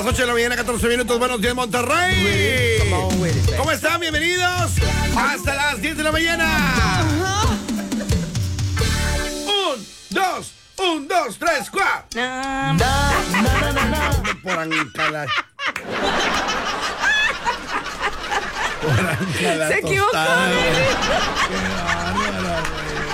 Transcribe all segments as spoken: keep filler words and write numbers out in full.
las ocho de la mañana, catorce minutos. Buenos días, Monterrey. ¿Cómo están? Bienvenidos. Hasta las diez de la mañana. Un, dos, un, dos, tres, cuatro. No, no, no, no, no. Por ancala. Por ancala. Se equivocó. Tostada, qué bárbara,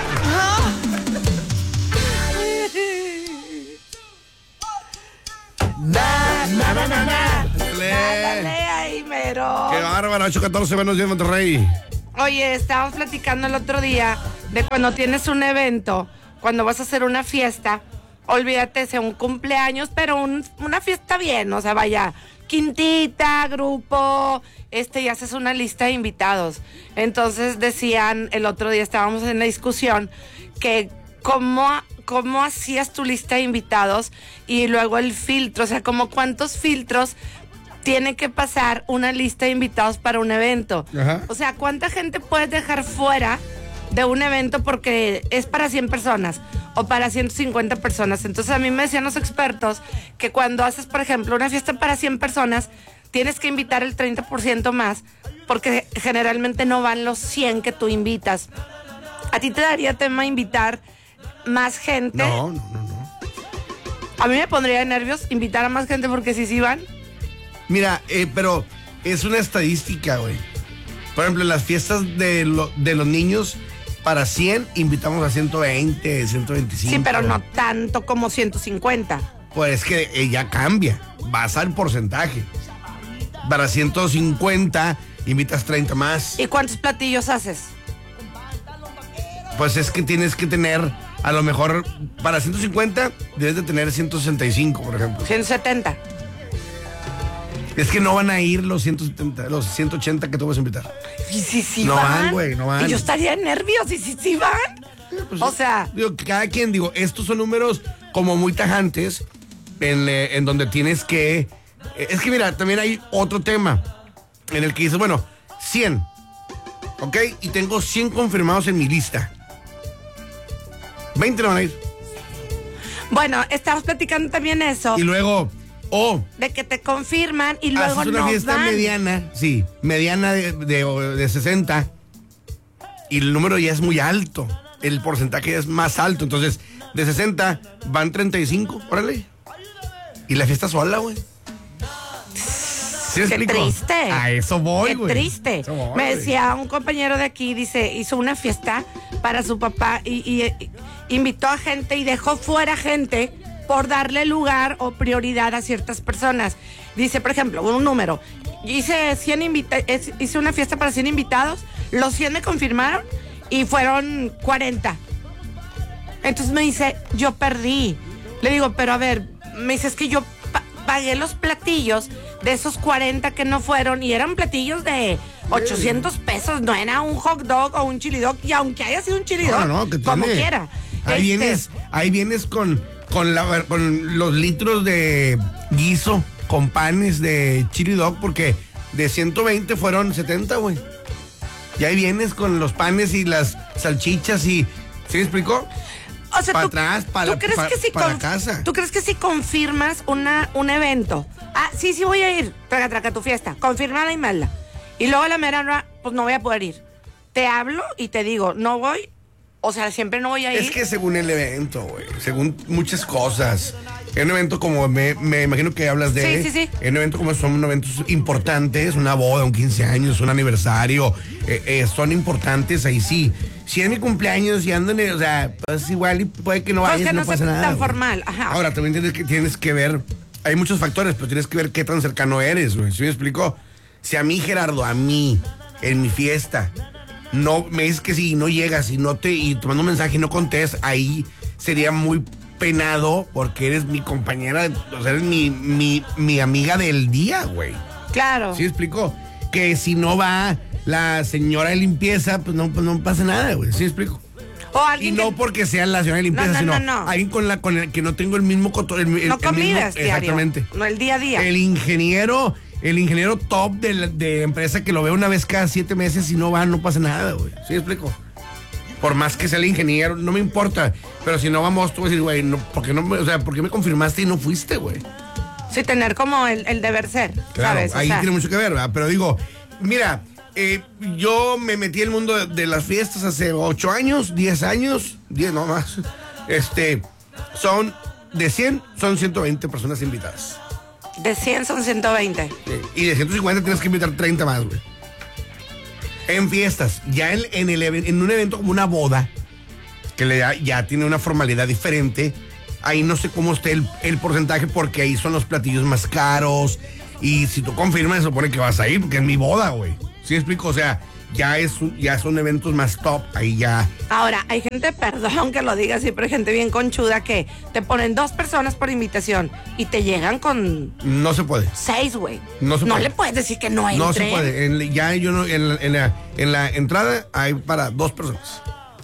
Na, na, na, na, na. Dale. Dale ahí, mero. Qué bárbaro. ocho catorce, buenos días, Monterrey. Oye, estábamos platicando el otro día de cuando tienes un evento, cuando vas a hacer una fiesta, olvídate, sea un cumpleaños, pero un, una fiesta bien, o sea, vaya, quintita, grupo, este, y haces una lista de invitados. Entonces decían, el otro día estábamos en la discusión, que cómo, cómo hacías tu lista de invitados y luego el filtro, o sea, como cuántos filtros tiene que pasar una lista de invitados para un evento. Ajá. O sea, ¿cuánta gente puedes dejar fuera de un evento porque es para cien personas o para ciento cincuenta personas? Entonces a mí me decían los expertos que cuando haces, por ejemplo, una fiesta para cien personas, tienes que invitar el treinta por ciento más porque generalmente no van los cien que tú invitas. ¿A ti te daría tema invitar más gente? No, no, no, no. A mí me pondría de nervios invitar a más gente porque si sí van. Mira, eh, pero es una estadística, güey. Por ejemplo, en las fiestas de, lo, de los niños, para cien, invitamos a ciento veinte, ciento veinticinco. Sí, pero no tanto como ciento cincuenta. Pues es que eh, ya cambia. Vas al porcentaje. Para ciento cincuenta, invitas treinta más. ¿Y cuántos platillos haces? Pues es que tienes que tener, a lo mejor, para ciento cincuenta, debes de tener ciento sesenta y cinco, por ejemplo. ciento setenta. Es que no van a ir los ciento setenta, los ciento ochenta que tú vas a invitar. ¿Y si sí No van? van, güey, no van. Y yo estaría de nervios. ¿Y si sí van? Pues, o sea... Digo, cada quien, digo, estos son números como muy tajantes en, eh, en donde tienes que... eh, es que mira, también hay otro tema en el que dices, bueno, cien, ¿ok? Y tengo cien confirmados en mi lista. veinte no van a ir. Bueno, estamos platicando también eso. Y luego, o... De que te confirman y luego haces una no fiesta van. mediana, sí, mediana de, de, de sesenta, y el número ya es muy alto, el porcentaje ya es más alto, entonces de sesenta van treinta y cinco, órale, y la fiesta sola, güey. ¿Sí me Qué explico? triste. A eso voy, Qué güey. triste. Eso voy, Me güey. decía un compañero de aquí, dice, hizo una fiesta para su papá y, y, y invitó a gente y dejó fuera gente por darle lugar o prioridad a ciertas personas. Dice, por ejemplo, un número. Hice cien invita- hice una fiesta para cien invitados, los cien me confirmaron y fueron cuarenta. Entonces me dice, yo perdí. Le digo, pero a ver, me dice, es que yo pa- pagué los platillos de esos cuarenta que no fueron y eran platillos de ochocientos pesos, no era un hot dog o un chili dog, y aunque haya sido un chili dog, No, no, que como tiene. quiera. Ahí Este, vienes, ahí vienes con, con, la, con los litros de guiso, con panes de chili dog, porque de ciento veinte fueron setenta, güey. Y ahí vienes con los panes y las salchichas y... ¿Sí me explicó? O sea, para tú, atrás, para ¿tú la- crees para- que si para conf- casa. ¿Tú crees que si confirmas una, un evento? Ah, sí, sí voy a ir. Traga, traga tu fiesta. Confirmada y mala. Y luego a la mera hora, pues no voy a poder ir. Te hablo y te digo, no voy. O sea, siempre no voy a ir. Es que según el evento, güey, según muchas cosas. En un evento como me, me imagino que hablas de... Sí, sí, sí. En un evento como son eventos importantes, una boda, un quince años, un aniversario, eh, eh, son importantes, ahí sí. Si es mi cumpleaños y andan, o sea, pues igual y puede que no Pues vayas, que no, no pasa sea nada. tan güey. formal, ajá. Ahora, también tienes que, tienes que ver, hay muchos factores, pero tienes que ver qué tan cercano eres, güey. ¿Sí me explico? Si a mí, Gerardo, a mí, en mi fiesta, no me dices que si no llegas y no te, y te mando un mensaje y no contestas, ahí sería muy penado porque eres mi compañera, o sea, eres mi, mi, mi amiga del día, güey. Claro. ¿Sí me explico? Que si no va la señora de limpieza, pues no, pues no pasa nada, güey. ¿Sí me explico? O Y alguien no que- porque sea la señora de limpieza, No, no, sino no, no. alguien con la con el que no tengo el mismo coto, el, el- no el convives mismo, diario. exactamente. No el día a día. El ingeniero, el ingeniero top de la de empresa que lo ve una vez cada siete meses y no va, no pasa nada, güey. ¿Sí me explico? Por más que sea el ingeniero, no me importa. Pero si no vamos, tú vas a decir, güey, no, ¿por qué no me, o sea, ¿por qué me confirmaste y no fuiste, güey? Sí, tener como el, el deber ser, Claro, ¿sabes? O ahí sea, tiene mucho que ver, ¿verdad? Pero digo, mira, eh, yo me metí en el mundo de, de las fiestas hace ocho años, diez años, diez no más. Este, son de cien, son ciento veinte personas invitadas. de cien son ciento veinte. Sí, y de ciento cincuenta tienes que invitar treinta más, güey. En fiestas, ya en, en, el, en un evento como una boda, que le da, ya tiene una formalidad diferente, ahí no sé cómo esté el, el porcentaje, porque ahí son los platillos más caros, y si tú confirmas, se supone que vas a ir, porque es mi boda, güey. ¿Sí me explico? O sea, ya, es, ya son eventos más top, ahí ya... Ahora, hay gente, perdón que lo diga así, pero hay gente bien conchuda que te ponen dos personas por invitación y te llegan con No se puede. seis, güey. No se puede. le puedes decir que no entre. No se puede. En, ya yo no, en, la, en, la, en la entrada hay para dos personas.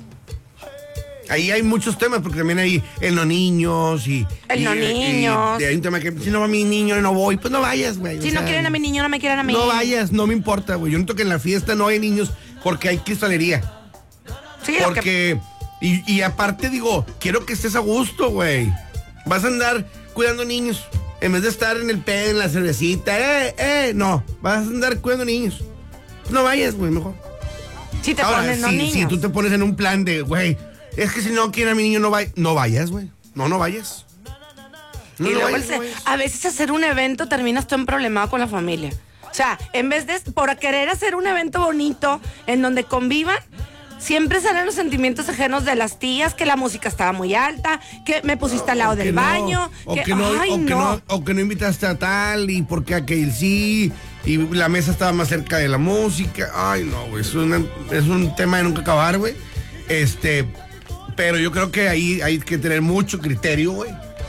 Ahí hay muchos temas, porque también hay el no niños y... El y- no y- niños. y hay un tema que si no va mi niño, no voy. Pues no vayas, güey. Si o no sea, quieren a mi niño, no me quieren a mí. No vayas, no me importa, güey. Yo noto que en la fiesta no hay niños porque hay cristalería. Sí, lo que- Porque... Y, y aparte digo, quiero que estés a gusto, güey. Vas a andar cuidando niños. En vez de estar en el pedo, en la cervecita. Eh, eh, no. Vas a andar cuidando niños. No vayas, güey, mejor. si te Ahora, ponen no si, niños. si tú te pones en un plan de, güey, es que si no quiere a mi niño, no, vay no vayas, güey. No, no vayas. No, y no luego vayas, el no se- vayas. a veces hacer un evento terminas tú en problemado con la familia. O sea, en vez de por querer hacer un evento bonito en donde convivan, siempre salen los sentimientos ajenos de las tías, que la música estaba muy alta, que me pusiste al lado O que del no, baño, o que, que no, ay, o que no. no, o que no invitaste a tal y porque aquel sí y la mesa estaba más cerca de la música. Ay, no, güey, es, una- es un tema de nunca acabar, güey. Este, pero yo creo que ahí hay que tener mucho criterio, güey.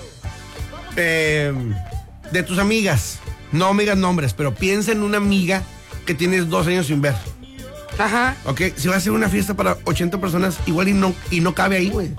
Eh, de tus amigas, no me digas nombres, pero piensa en una amiga que tienes dos años sin ver. Ajá. Ok, si va a ser una fiesta para ochenta personas, igual y no, y no cabe ahí, güey.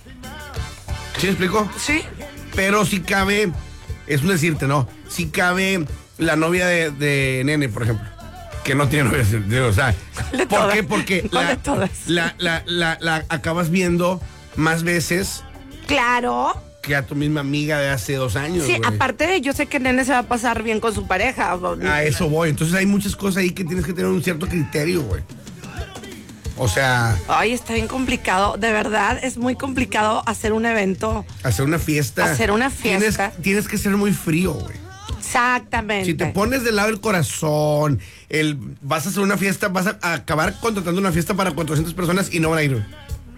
¿Sí me explico? Sí. Pero si cabe, es un decirte, ¿no? Si cabe la novia de, de Nene, por ejemplo, que no tiene novia, digo, o sea, De ¿por todas. qué? Porque ¿Cuál la, de todas? la, la, la, la acabas viendo más veces Claro. que a tu misma amiga de hace dos años, Sí, güey. aparte de yo sé que Nene se va a pasar bien con su pareja. A eso voy. Entonces hay muchas cosas ahí que tienes que tener un cierto criterio, güey. O sea, Ay, está bien complicado. De verdad, es muy complicado hacer un evento. hacer una fiesta. Hacer una fiesta. Tienes, tienes que ser muy frío, güey. Exactamente. Si te pones del lado del corazón, el, vas a hacer una fiesta, vas a, a acabar contratando una fiesta para cuatrocientas personas y no van a ir, güey.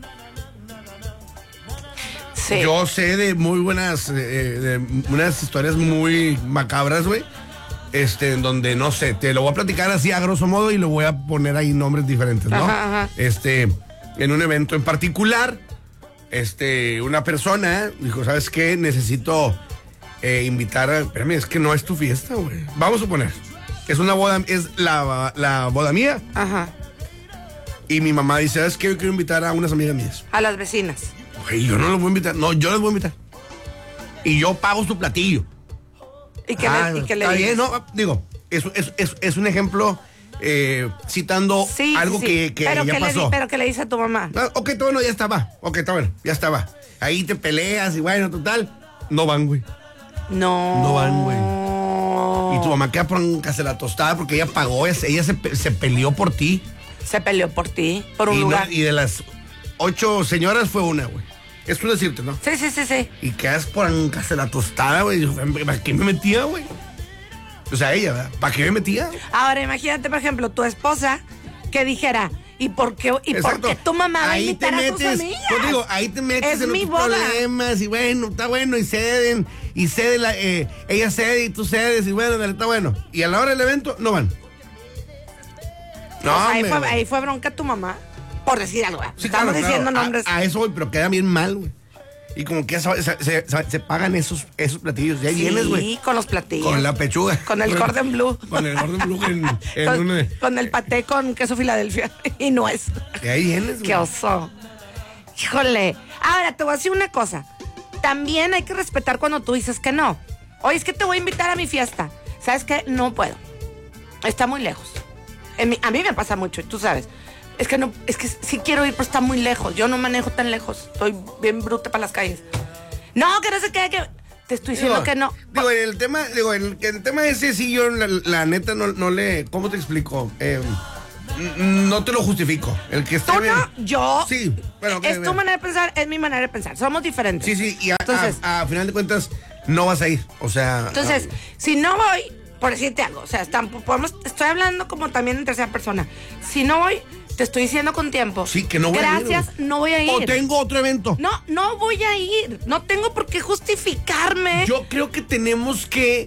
Sí. Yo sé de muy buenas, eh, de unas historias muy macabras, güey. Este, en donde, no sé, te lo voy a platicar así a grosso modo y le voy a poner ahí nombres diferentes, ¿no? Ajá, ajá. Este, en un evento en particular, este, una persona dijo, ¿sabes qué? Necesito eh, invitar a... Espérame, es que no es tu fiesta, güey. Vamos a suponer, es una boda, es la, la boda mía Ajá. y mi mamá dice, ¿sabes qué? Yo quiero invitar a unas amigas mías. A las vecinas. Güey, yo no los voy a invitar. No, yo les voy a invitar. Y yo pago su platillo. Y que Ah, le, y que le está digas. bien, no, digo, es, es, es, es un ejemplo eh, citando Sí, algo sí, que, que pero ya que le di- pasó. pero que le dice a tu mamá. Ah, ok, está bueno, ya estaba. Ok, está bueno, ya estaba. Ahí te peleas y bueno, total. No van, güey. No. No van, güey. Y tu mamá queda por la tostada porque ella pagó, ella se, pe- se peleó por ti. Se peleó por ti, por un y, no- lugar. y de las ocho señoras fue una, güey. Es un decirte, ¿no? Sí, sí, sí, sí. Y quedas por la tostada, güey. ¿Para qué me metía, güey? O sea, ella, ¿verdad? ¿Para qué me metía? Ahora imagínate, por ejemplo, tu esposa que dijera, ¿y por qué, y por Exacto. qué tu mamá va a Ahí invitar te a tus metes, amigas? yo digo, ahí te metes Es en mi otros boda. problemas y bueno, está bueno y ceden y cede la, eh, ella cede y tú cedes y bueno, dale, está bueno. Y a la hora del evento no van. No, O sea, ahí, hombre, fue, güey. ahí fue bronca tu mamá, por decir algo. Sí, Estamos claro, diciendo claro. nombres. A, a eso voy, pero queda bien mal, güey. Y como que se, se, se- se pagan esos, esos platillos. Ya sí, vienes, güey. con los platillos. Con la pechuga. Con el cordon bleu. Con el cordon bleu en, en con, una- con el paté con queso Filadelfia y nuez. Y ahí vienes, güey. Qué oso. Híjole. Ahora, te voy a decir una cosa. También hay que respetar cuando tú dices que no. Oye, es que te voy a invitar a mi fiesta. ¿Sabes qué? No puedo. Está muy lejos. En mi- a mí me pasa mucho, tú sabes. Es que no, es que sí quiero ir, pero está muy lejos. Yo no manejo tan lejos. Estoy bien bruta para las calles. No, que no sé qué, que... te estoy diciendo digo, que no. Digo, en el tema, digo, en el, en el tema ese sí yo la, la neta no, no le, ¿cómo te explico? Eh, no te lo justifico. El que esté Tú bien- no, yo. Sí, bueno, Es que- tu manera de pensar, es mi manera de pensar. Somos diferentes. Sí, sí, y a, Entonces, a, a final de cuentas no vas a ir, o sea. entonces no. si no voy, por decirte algo, o sea, estamos, podemos, estoy hablando como también en tercera persona. Si no voy, te estoy diciendo con tiempo. Sí, que no voy a ir, Gracias, güey. no voy a ir. O tengo otro evento. No, no voy a ir. No tengo por qué justificarme. Yo creo que tenemos que.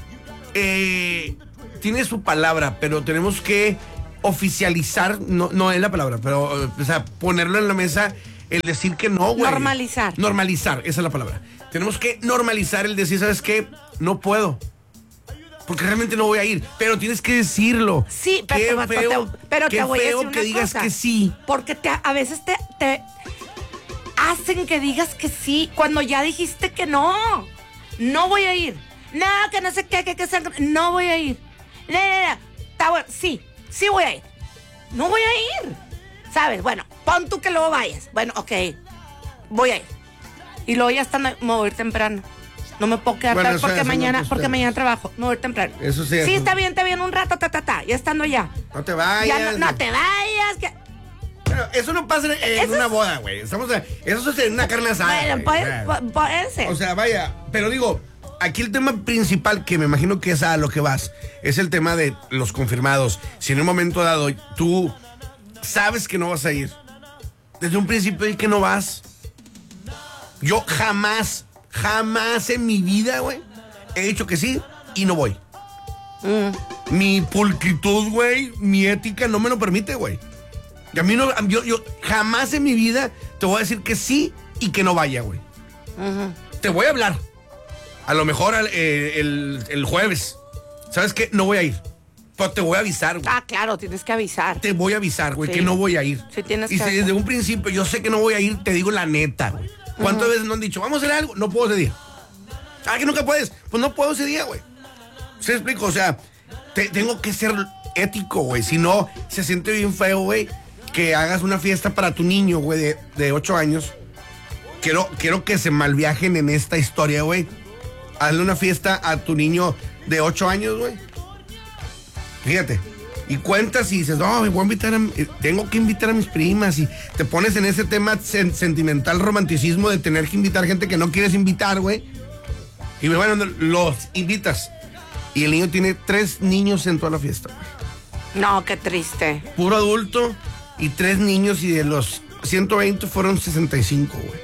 Eh, tiene su palabra, pero tenemos que oficializar, no, no es la palabra, pero, eh, o sea, ponerlo en la mesa, el decir que no, güey. Normalizar. Normalizar, esa es la palabra. Tenemos que normalizar el decir, ¿sabes qué? No puedo. Porque realmente no voy a ir, pero tienes que decirlo. Sí, Qué pero, te, feo, te- pero qué te voy a feo decir una que digas cosa. que sí. Porque te, a veces te, te hacen que digas que sí cuando ya dijiste que no. No voy a ir. No, que no sé qué, que, que sea- no voy a ir. No, no, no. Está bueno. Sí, sí voy a ir. No voy a ir. ¿Sabes? Bueno, pon tú que luego vayas. Bueno, ok. Voy a ir. Y luego ya están, me voy a ir temprano. No me puedo quedar Bueno, tarde eso porque es mañana, otros porque temas. mañana trabajo. Me voy a ir temprano. Eso sí, Sí, eso- está bien, está bien un rato, ta, ta, ta. Ya estando ya. No te vayas. Ya no, no te vayas. Que... Bueno, eso no pasa en, en Eso una es- boda, güey. Estamos a- eso es en una carne asada. Bueno, güey. puede, O sea, pu- puede ser. O sea, vaya, pero digo, aquí el tema principal, que me imagino que es a lo que vas, es el tema de los confirmados. Si en un momento dado tú sabes que no vas a ir, desde un principio di que no vas. Yo jamás, jamás en mi vida, güey, he dicho que sí y no voy. Mm. Mi pulcritud, güey, mi ética no me lo permite, güey. Y a mí no, yo, yo jamás en mi vida te voy a decir que sí y que no vaya, güey. Te voy a hablar. A lo mejor al- eh, el, el jueves. ¿Sabes qué? No voy a ir. Pero te voy a avisar, güey. Ah, claro, tienes que avisar. Te voy a avisar, güey, Sí. que no voy a ir. Sí, tienes y que si avisar. desde un principio yo sé que no voy a ir, te digo la neta, güey. ¿Cuántas veces no han dicho, vamos a hacer algo? No puedo ese día. Ah, que nunca puedes. Pues no puedo ese día, güey. ¿Se explico? O sea, te- tengo que ser ético, güey. Si no, se siente bien feo, güey, que hagas una fiesta para tu niño, güey, de, de ocho años. Quiero, quiero que se malviajen en esta historia, güey. Hazle una fiesta a tu niño de ocho años, güey. Fíjate. Y cuentas y dices, no, me voy a invitar a, eh, tengo que invitar a mis primas. Y te pones en ese tema sen- sentimental, romanticismo de tener que invitar gente que no quieres invitar, güey. Y bueno, los invitas. Y el niño tiene tres niños en toda la fiesta. No, qué triste. Puro adulto y tres niños, y de los ciento veinte fueron sesenta y cinco, güey.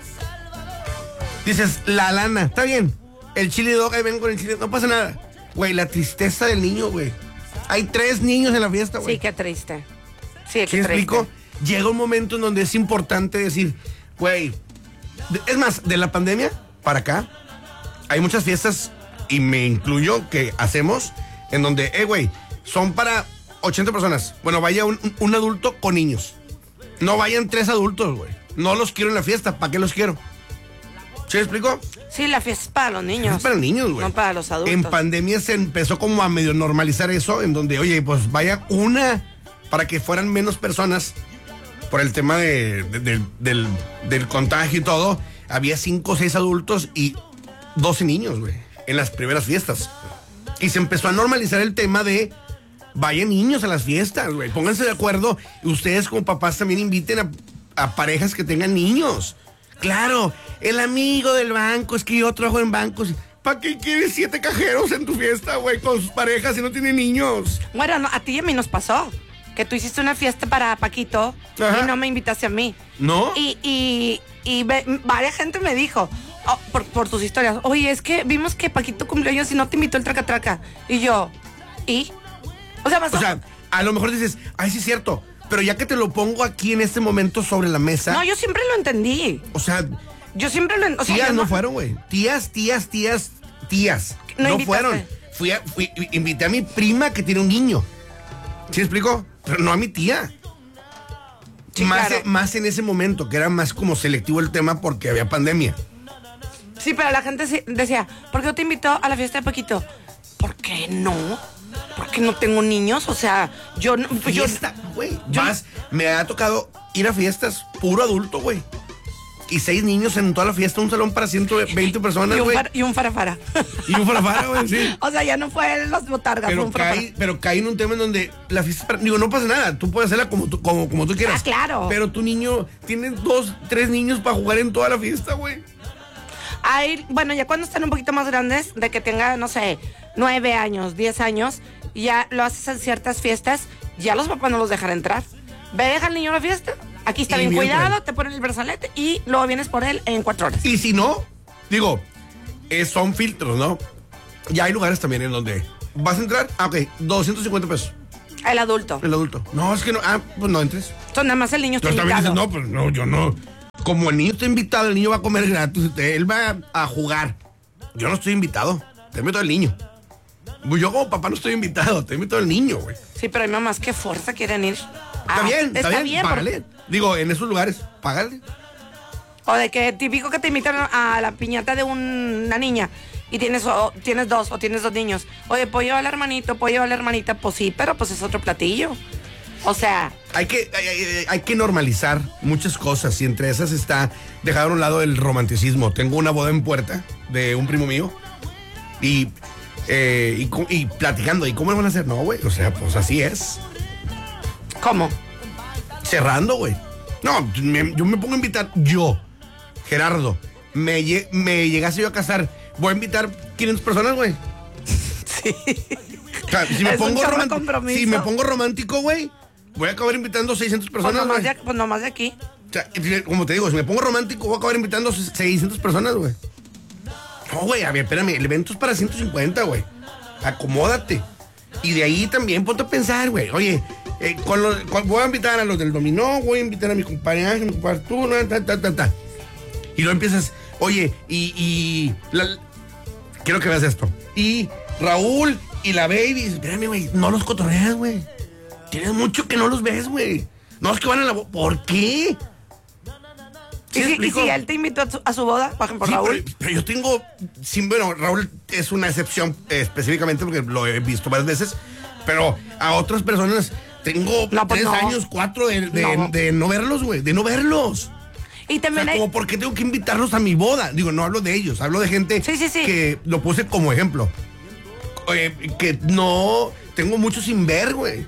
Dices, la lana, está bien. El chili dog, ahí ven con el chili, no pasa nada. Güey, la tristeza del niño, güey. Hay tres niños en la fiesta, güey. Sí, qué triste. Sí, qué ¿Sí me triste. explico? Llega un momento en donde es importante decir, güey, de- es más, de la pandemia para acá, hay muchas fiestas, y me incluyo, que hacemos, en donde, eh, güey, son para ochenta personas. Bueno, vaya un, un adulto con niños. No vayan tres adultos, güey. No los quiero en la fiesta, ¿para qué los quiero? ¿Sí me explico? Sí, la fiesta es para los niños. Es para niños, güey. No para los adultos. En pandemia se empezó como a medio normalizar eso, en donde, oye, pues vaya una, para que fueran menos personas, por el tema de, de- del, del, del contagio y todo. Había cinco o seis adultos y doce niños, güey, en las primeras fiestas. Y se empezó a normalizar el tema de, vayan niños a las fiestas, güey. Pónganse de acuerdo. Y ustedes como papás también inviten a, a parejas que tengan niños. Claro, el amigo del banco, es que yo trabajo en bancos. ¿Para qué quieres siete cajeros en tu fiesta, güey, con sus parejas si no tienen niños? Bueno, no, a ti y a mí nos pasó. Que tú hiciste una fiesta para Paquito Ajá. y no me invitaste a mí. ¿No? Y, y, y ve- varias gente me dijo, oh, por, por tus historias, oye, es que vimos que Paquito cumplió años y no te invitó el traca traca. Y yo, ¿y? O sea, pasó. O sea, a lo mejor dices, ay, sí es cierto, pero ya que te lo pongo aquí en este momento sobre la mesa, no, yo siempre lo entendí. o sea, Yo siempre lo entendí. O sea, tías yo no fueron, güey. Tías, tías, tías, tías. No No, invitaste. fueron. Fui, a- fui- invité a mi prima que tiene un niño. ¿Sí me explico? Pero no a mi tía. Sí, más, claro. más en ese momento, que era más como selectivo el tema porque había pandemia. Sí, pero la gente sí- decía, ¿por qué no te invitó a la fiesta de Paquito? ¿Por qué no? Porque no tengo niños, o sea, yo no... yo- Fiesta, güey. yo- Más, me ha tocado ir a fiestas puro adulto, güey. Y seis niños en toda la fiesta, un salón para ciento veinte personas, y, un güey. far, y un farafara. Y un farafara, güey, sí. O sea, ya no fue los botargas, Pero fue un farafara. cae, pero cae en un tema en donde la fiesta, para, digo, no pasa nada, tú puedes hacerla como tú, como, como tú quieras. Ah, claro. Pero tu niño, tienes dos, tres niños para jugar en toda la fiesta, güey. Hay, bueno, ya cuando están un poquito más grandes, de que tenga, no sé, nueve años, diez años, ya lo haces en ciertas fiestas, ya los papás no los dejan entrar. Ve, deja al niño a la fiesta, aquí está Y bien bien cuidado, trae. te ponen el brazalete y luego vienes por él en cuatro horas. Y si no, digo, eh, son filtros, ¿no? Ya hay lugares también en donde vas a entrar, ah, ok, doscientos cincuenta pesos, El adulto. el adulto. No, es que no, ah, pues no entres. Entonces, nada más el niño está Entonces también invitado. dices, no, pues no, yo no. Como el niño está invitado, el niño va a comer gratis, él va a jugar. Yo no estoy invitado, te invito al niño. Pues yo como papá no estoy invitado, te invito al niño, güey. Sí, pero hay mamás que fuerza quieren ir. Está Ah, bien, está, bien, bien, págale. porque- Digo, en esos lugares, págale. O de que típico que te invitan a la piñata de un- una niña y tienes, o, tienes dos o tienes dos niños. Oye, ¿puedo llevar al hermanito? ¿Puedo llevar a la hermanita? Pues sí, pero pues es otro platillo. O sea, Hay que, hay, hay- hay que normalizar muchas cosas y entre esas está dejar a un lado el romanticismo. Tengo una boda en puerta de un primo mío y, eh, y, co- y platicando. ¿Y cómo lo van a hacer? No, güey, o sea, pues así es. ¿cómo? Cerrando, güey. No, me- yo me pongo a invitar, yo, Gerardo, me, lle- me llegase yo a casar, voy a invitar quinientas personas, güey. Sí. O sea, si me, Es un pongo chorro de romántico, compromiso. si me pongo romántico, güey, voy a acabar invitando seiscientas Pues personas, nomás, güey. de, pues nomás de aquí. O sea, y- como te digo, si me pongo romántico, voy a acabar invitando seiscientas personas, güey. No, güey, a ver, espérame, el evento es para ciento cincuenta, güey. Acomódate. Y de ahí también ponte a pensar, güey. Oye, eh, con los- con- voy a invitar a los del dominó, voy a invitar a mi compadre Ángel, mi compadre tú, no, ta, ta, ta, ta. Y luego empiezas, oye, y, y la- quiero que veas esto. Y Raúl y la baby, espérame, güey, no los cotorreas, güey. Tienes mucho que no los ves, güey. No es que van a la bo- ¿por qué? ¿Y si, y si él te invitó a su, a su boda, por ejemplo, Sí, Raúl? Pero, pero yo tengo, sí, bueno, Raúl es una excepción eh, específicamente porque lo he visto varias veces, pero a otras personas tengo No, pues tres no. años, cuatro de, de- No. de no verlos, güey, de no verlos. Y O también sea, hay... como por qué tengo que invitarlos a mi boda. Digo, no hablo de ellos, hablo de gente Sí, sí, sí. que lo puse como ejemplo. Eh, que no, tengo mucho sin ver, güey.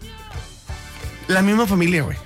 La misma familia, güey.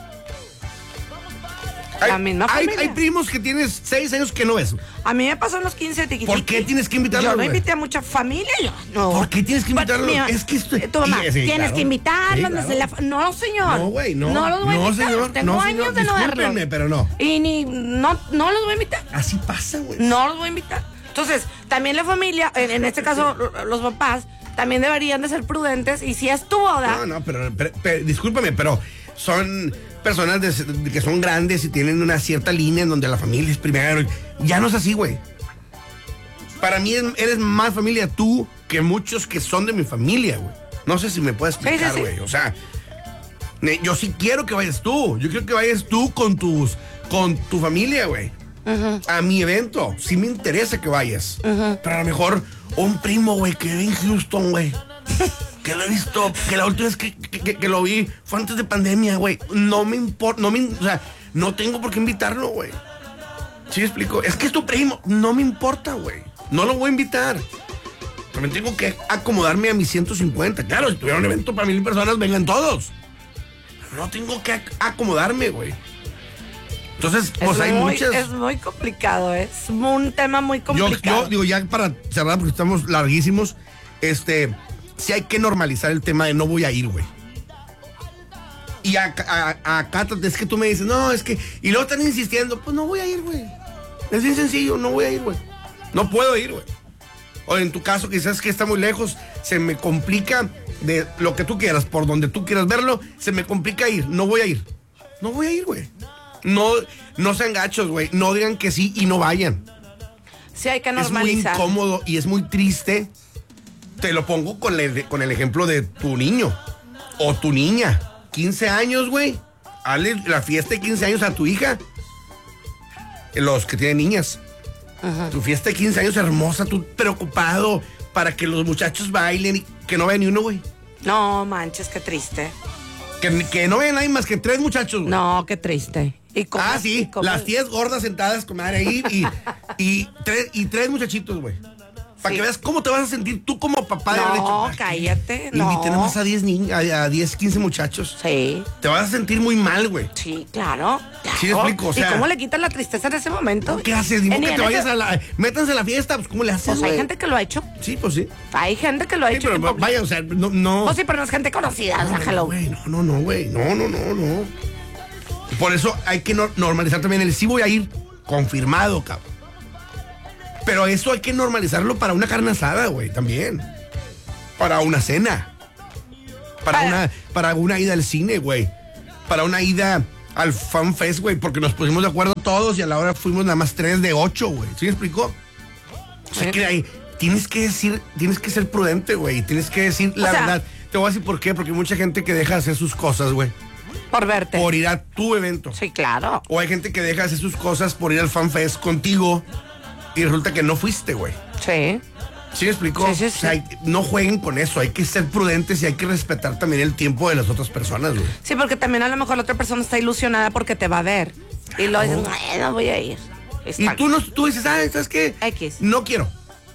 La Hay- misma hay, familia. hay primos que tienes seis años que no ves. A mí me pasó en los quince de Tiquitiqui. ¿Por qué tienes que invitarlos, Yo no güey? invité a mucha familia. Yo, no. ¿Por qué tienes que But, invitarlos? mira, Es que esto- tu mamá, y- sí, tienes claro. que invitarlos. Sí, no sé, claro. la fa- no, señor. No, güey, no. No los voy a No, invitar. señor, Tengo no, años señor, de no discúlpenme, verlos. pero no. Y ni, no, no los voy a invitar. Así pasa, güey. No los voy a invitar. Entonces, también la familia, en, en este caso, los papás, también deberían de ser prudentes. Y si es tu boda, No, no, pero, pero- pero- discúlpame, pero son personas de- de que son grandes y tienen una cierta línea en donde la familia es primero. Ya no es así, güey. Para mí es- eres más familia tú que muchos que son de mi familia, güey. No sé si me puedes Sí, sí, explicar, sí. güey. O sea, ne- yo sí quiero que vayas tú. Yo quiero que vayas tú con tus, con tu familia, güey. A mi evento. Sí me interesa que vayas. Pero a lo mejor un primo, güey, que vive en Houston, güey. Que lo he visto, que la última vez que, que- que- que lo vi fue antes de pandemia, güey. No me importa, no me, o sea, no tengo por qué invitarlo, güey. ¿Sí me explico? Es que es tu primo, no me importa, güey. No lo voy a invitar. También tengo que acomodarme a mis ciento cincuenta. Claro, si tuviera un evento para mil personas, vengan todos. Pero no tengo que ac- acomodarme, güey. Entonces, pues es, hay muy, muchas... es muy complicado. Es un tema muy Yo, complicado. yo digo, ya para cerrar, porque estamos larguísimos, este, sí hay que normalizar el tema de no voy a ir, güey. Y acá, a- acá es que tú me dices, no, es que, y luego están insistiendo, pues no voy a ir, güey. Es bien sencillo, no voy a ir, güey. No puedo ir, güey. O en tu caso, quizás que está muy lejos, se me complica de lo que tú quieras, por donde tú quieras verlo, se me complica ir, no voy a ir. No voy a ir, güey. No, no sean gachos, güey. No digan que sí y no vayan. Sí, hay que Es muy normalizar. incómodo y es muy triste. Te lo pongo con el, con el ejemplo de tu niño o tu niña. quince años, güey. Hazle la fiesta de quince años a tu hija. Los que tienen niñas. Tu fiesta de quince años hermosa, tú preocupado para que los muchachos bailen y que no vean ni uno, güey. No manches, qué triste. Que, que no vean nadie más que tres muchachos, güey. No, qué triste. ¿Y cómo, ah, sí, y cómo? Las tías gordas sentadas, comadre, ahí y, y, tres, y tres muchachitos, güey. Para Sí. que veas cómo te vas a sentir tú como papá de No, haber hecho. cállate, Y no. invité nomás a diez niños, a diez, quince muchachos. Sí, Te vas a sentir muy mal, güey. sí, claro. claro. Sí, explico, o sea- ¿Y cómo le quitas la tristeza en ese momento? ¿Qué haces? Ni modo En- que en te vayas ese- a la... Métanse a la fiesta, pues ¿cómo le haces, Pues hay güey? gente que lo ha hecho. Sí, pues sí. Hay gente que lo ha Sí, hecho. pero en público. vaya, o sea, no... no. Pues sí, pero no es gente conocida, o sea, hello. Güey, no, no, no, güey. No, no, no, no. Por eso hay que no- normalizar también el sí voy a ir confirmado, cabrón. Pero eso hay que normalizarlo para una carne asada, güey, también. Para una cena. Para, Para- una para una ida al cine, güey. Para una ida al Fan Fest, güey, porque nos pusimos de acuerdo todos y a la hora fuimos nada más tres de ocho, güey. ¿Sí me explicó? O sea, Sí. que ahí tienes que decir, tienes que ser prudente, güey. Tienes que decir la O sea- verdad. Te voy a decir por qué, porque hay mucha gente que deja de hacer sus cosas, güey, Por verte. por ir a tu evento. Sí, claro. O hay gente que deja de hacer sus cosas por ir al Fan Fest contigo y resulta que no fuiste, güey. Sí. ¿Sí me explicó? Sí, sí, sí. O sea, hay- no jueguen con eso. Hay que ser prudentes y hay que respetar también el tiempo de las otras personas, güey. Sí, porque también a lo mejor la otra persona está ilusionada porque te va a ver. Y lo dices, "Ay, no voy a ir". Y Está- tú, no, tú dices, ah, ¿sabes qué? X. No quiero.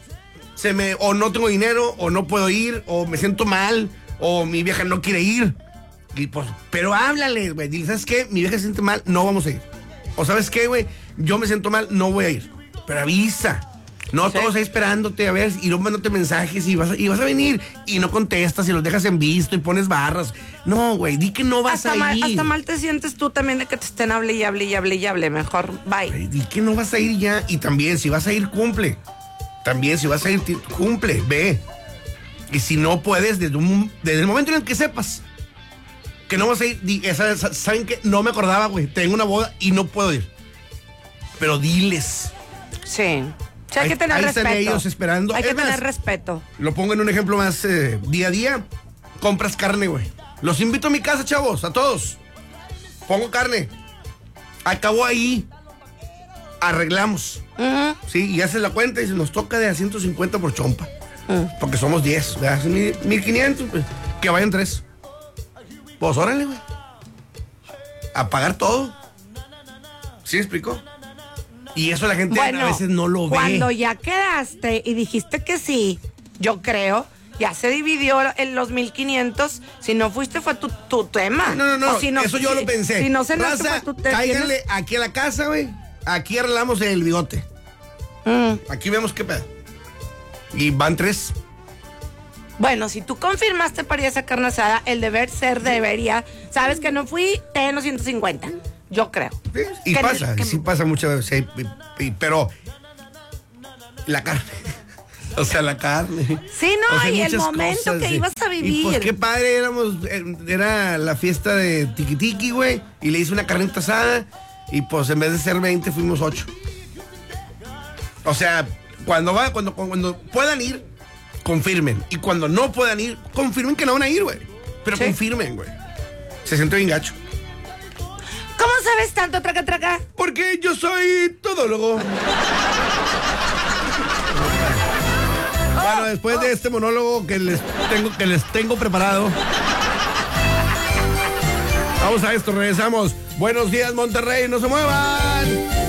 Se me, o no tengo dinero, o no puedo ir, o me siento mal, o mi vieja no quiere ir. Y pues, pero háblale, güey. Dile, ¿sabes qué? Mi vieja se siente mal, no vamos a ir. O ¿sabes qué, güey? Yo me siento mal, no voy a ir. Pero avisa. No Sí. todos ahí esperándote a ver y no mandándote mensajes y vas, a, y vas a venir y no contestas y los dejas en visto y pones barras. No, güey, di que no vas hasta, a mal, ir. hasta mal te sientes tú también de que te estén hable y hable y hable y hable. Mejor, bye. Güey, di que no vas a ir ya. Y también, si vas a ir, cumple. También, si vas a ir, ti- cumple, ve. Y si no puedes, desde, un- desde el momento en el que sepas que no vas a ir, di, esa- esa- ¿saben qué? No me acordaba, güey. Tengo una boda y no puedo ir. Pero diles. Sí. O sea, hay Ahí- que tener ahí están respeto. ellos esperando. Hay que Es más, tener respeto. Lo pongo en un ejemplo más eh, día a día. Compras carne, güey. Los invito a mi casa, chavos, a todos. Pongo carne. Acabó ahí. Arreglamos. Ujú. Sí, y haces la cuenta y se nos toca de a ciento cincuenta por chompa. Mm. Porque somos diez. ¿verdad? Son mil- mil quinientos, pues, que vayan tres. Pues órale, güey. A pagar todo. ¿Sí me explicó? Y eso la gente Bueno, a veces no lo ve. cuando ya quedaste y dijiste que sí, yo creo, ya se dividió en los mil quinientos. Si no fuiste, fue tu, tu tema. No, no, no, O si eso yo si- lo pensé. Si no se nos Raza, fue tu tema. cáiganle aquí a la casa, güey. Aquí arreglamos el bigote. Aquí vemos qué pedo. Y van tres. Bueno, si tú confirmaste para ir a esa carne asada, el deber ser debería. Sabes que no fui, ten los ciento cincuenta. Yo creo. Sí, y Que- pasa, que- sí pasa muchas veces. sí, y- y- pero la carne. O sea, la carne. Sí, no, O sea, y el muchas momento cosas, que sí. ibas a vivir. Y pues qué padre, éramos, eh, era la fiesta de Tiki Tiki, güey. Y le hice una carnita asada. Y pues en vez de ser veinte, fuimos ocho. O sea, cuando va, cuando, cuando puedan ir, confirmen. Y cuando no puedan ir, confirmen que no van a ir, güey. Pero Sí. confirmen, güey. Se siente bien gacho. ¿Cómo sabes tanto, traca, traca? Porque yo soy todólogo. Bueno, después de este monólogo que les tengo, que les tengo preparado. Vamos a esto, regresamos. Buenos días, Monterrey, no se muevan.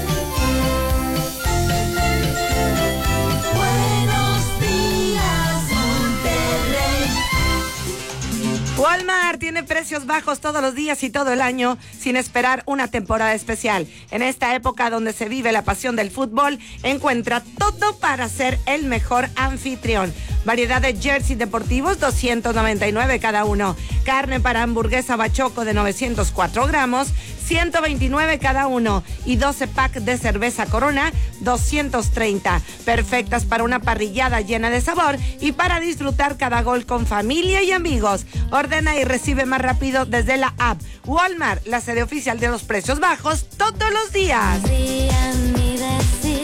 Buenos días, Monterrey. Walmart tiene precios bajos todos los días y todo el año sin esperar una temporada especial. En esta época donde se vive la pasión del fútbol, encuentra todo para ser el mejor anfitrión. Variedad de jerseys deportivos, doscientos noventa y nueve cada uno. Carne para hamburguesa bachoco de novecientos cuatro gramos, ciento veintinueve cada uno. Y doce pack de cerveza Corona, doscientos treinta. Perfectas para una parrillada llena de sabor y para disfrutar cada gol con familia y amigos. Ordena y recibe más rápido desde la app. Walmart, la sede oficial de los precios bajos todos los días. Rían y decir.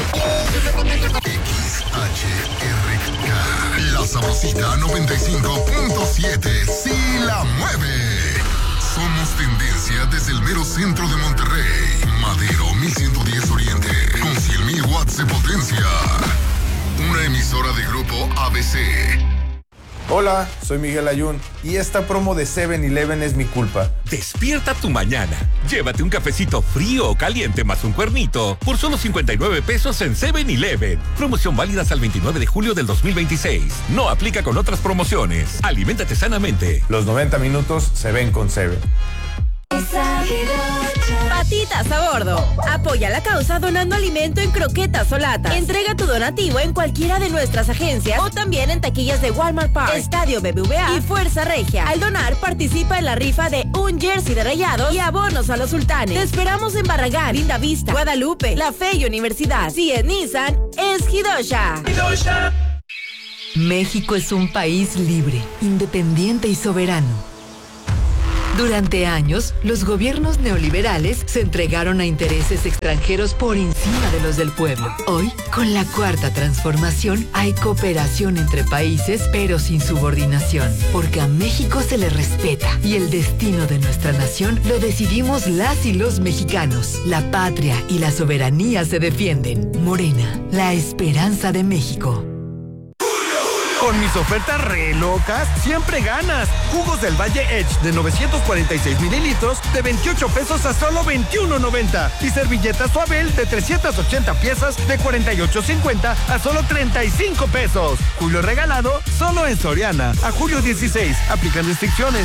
X H R K, la sabrosita noventa y cinco punto siete, sí la mueve. Somos tendencia desde el mero centro de Monterrey. Madero mil ciento diez Oriente, con cien mil watts de potencia. Una emisora de grupo A B C. Hola, soy Miguel Ayun y esta promo de seven eleven es mi culpa. Despierta tu mañana. Llévate un cafecito frío o caliente más un cuernito por solo cincuenta y nueve pesos en seven eleven. Promoción válida hasta el veintinueve de julio del dos mil veintiséis. No aplica con otras promociones. Aliméntate sanamente. Los noventa minutos se ven con Seven. Patitas a bordo. Apoya la causa donando alimento en croquetas o latas. Entrega tu donativo en cualquiera de nuestras agencias o también en taquillas de Walmart Park, Estadio B B V A y Fuerza Regia. Al donar, participa en la rifa de un jersey de Rayados y abonos a los sultanes. Te esperamos en Barragán, Linda Vista, Guadalupe, La Fe y Universidad. Si es Nissan, es Hidosha. Hidosha. México es un país libre, independiente y soberano. Durante años, los gobiernos neoliberales se entregaron a intereses extranjeros por encima de los del pueblo. Hoy, con la cuarta transformación, hay cooperación entre países, pero sin subordinación, porque a México se le respeta y el destino de nuestra nación lo decidimos las y los mexicanos. La patria y la soberanía se defienden. Morena, la esperanza de México. Con mis ofertas re locas, siempre ganas. Jugos del Valle Edge de novecientos cuarenta y seis mililitros de veintiocho pesos a solo veintiuno noventa. Y servilletas Suabel de trescientas ochenta piezas de cuarenta y ocho cincuenta a solo treinta y cinco pesos. Julio regalado solo en Soriana. A julio dieciséis. Aplican restricciones.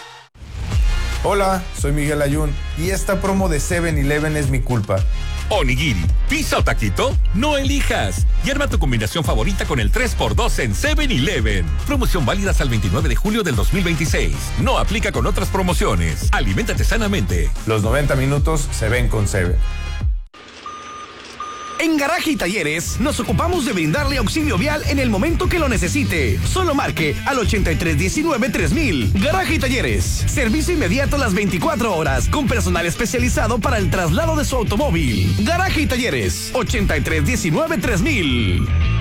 Hola, soy Miguel Ayun y esta promo de seven eleven es mi culpa. Onigiri, pizza o taquito, no elijas. Y arma tu combinación favorita con el tres por dos en seven eleven. Promoción válida hasta el veintinueve de julio del dos mil veintiséis. No aplica con otras promociones. Aliméntate sanamente. Los noventa minutos se ven con Seven. En Garaje y Talleres nos ocupamos de brindarle auxilio vial en el momento que lo necesite. Solo marque al ochenta y tres diecinueve tres mil. Garaje y Talleres. Servicio inmediato las veinticuatro horas con personal especializado para el traslado de su automóvil. Garaje y Talleres. ochenta y tres diecinueve tres mil.